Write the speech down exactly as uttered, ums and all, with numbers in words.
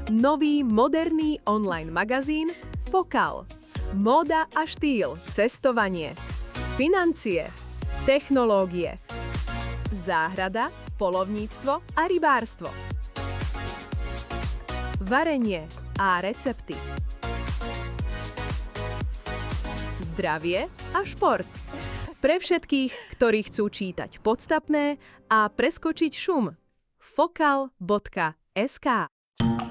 Nový moderný online magazín Fokal. Móda a štýl, cestovanie, financie, technológie, záhrada, poľovníctvo a rybárstvo, varenie a recepty, zdravie a šport. Pre všetkých, ktorí chcú čítať podstatné a preskočiť šum. fokal bodka es ká